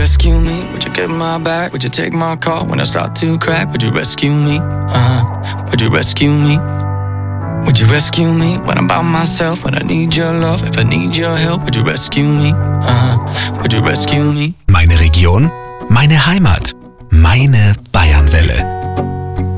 rescue me? Would you get my back? Would you take my call when I start to crack? Would you rescue me? Would you rescue me? Would you rescue me when I'm by myself? When I need your love, if I need your help, would you rescue me? Would you rescue me? Meine Region, meine Heimat, meine Bayernwelle.